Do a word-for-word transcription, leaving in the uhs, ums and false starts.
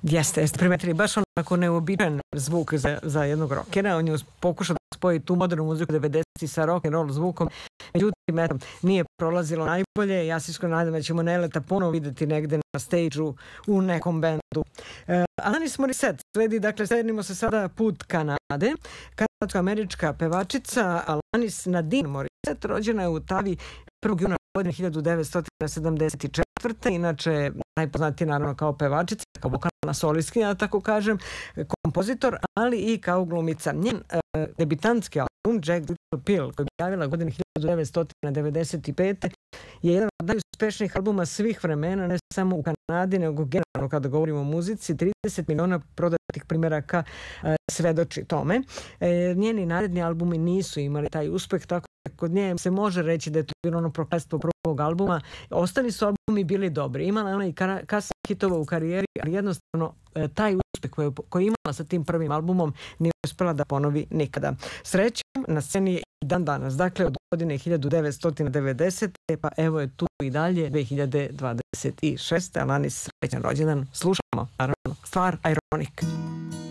Jeste, jeste primetili baš onako neuobičajen zvuk za, za jednog rockera. On je pokušao da spoji tu modernu muziku devedesetih sa rock and roll zvukom. Međutim, eto, nije prolazilo najbolje. Ja se iskreno nadam da ćemo Neleta ponovo videti negde na stage-u u nekom bendu. E, Alanis Morissette sledi, dakle, sledimo se sada put Kanade. Kanadsko-američka pevačica Alanis Nadine Morissette rođena je u Ottavi prvog juna godine hiljadu devetsto sedamdeset četvrte. Inače, najpoznatija naravno kao pevačica, kao vokalna solistkinja, da tako kažem, kompozitor, ali i kao glumica. Njen e, debitantski album Jagged Little Pill, koji je objavila godine hiljadu devetsto devedeset pete. je jedan od najuspešnijih albuma svih vremena, ne samo u Kanadi, nego generalno kada govorimo o muzici. trideset miliona prodatih primjeraka e, svedoči tome. E, njeni naredni albumi nisu imali taj uspeh, tako kod nje se može reći da je to bilo ono prokletstvo prvog albuma. Ostali su albumi bili dobri. Imala je ona i kasnih hitova u karijeri, ali jednostavno taj uspeh koji, koji je imala sa tim prvim albumom nije uspela da ponovi nikada. Srećom, na sceni je i dan danas. Dakle, od godine hiljadu devetsto devedesete. pa evo je tu i dalje dve hiljade dvadeset šeste. Alanis, srećan rođendan. Slušamo, naravno, stvar Ironic.